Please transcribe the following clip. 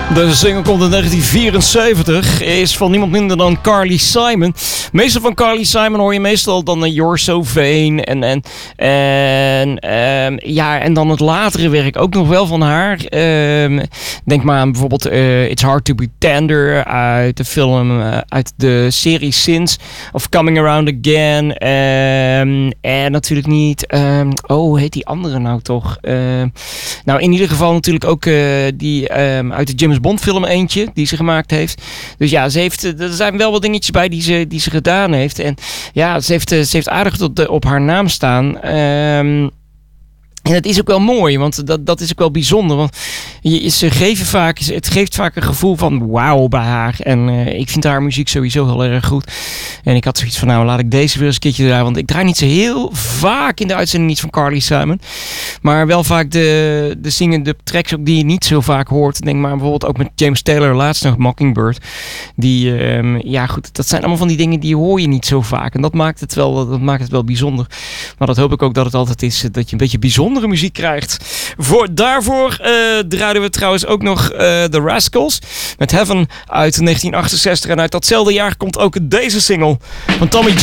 De single komt in 1974, is van niemand minder dan Carly Simon. Meestal van Carly Simon hoor je meestal dan You're So Vain en dan het latere werk ook nog wel van haar. Denk maar aan bijvoorbeeld It's Hard To Be Tender uit de film, uit de serie Sins of Coming Around Again. En natuurlijk niet, hoe heet die andere nou toch? Nou in ieder geval natuurlijk ook die uit de James Bond film eentje die ze gemaakt heeft. Dus ja, er zijn wel wat dingetjes bij die ze gedaan heeft. En ja, ze heeft aardig op haar naam staan. En het is ook wel mooi, want dat is ook wel bijzonder. Want het geeft vaak een gevoel van wauw bij haar. En ik vind haar muziek sowieso heel erg goed. En ik had zoiets van, nou laat ik deze weer eens een keertje draaien. Want ik draai niet zo heel vaak in de uitzending iets van Carly Simon. Maar wel vaak de tracks ook die je niet zo vaak hoort. Denk maar bijvoorbeeld ook met James Taylor laatst nog, Mockingbird. Die, ja goed, dat zijn allemaal van die dingen die hoor je niet zo vaak. En dat maakt het wel bijzonder. Maar dat hoop ik ook dat het altijd is dat je een beetje bijzondere muziek krijgt. Daarvoor draaiden we trouwens ook nog The Rascals met Heaven uit 1968. En uit datzelfde jaar komt ook deze single van Tommy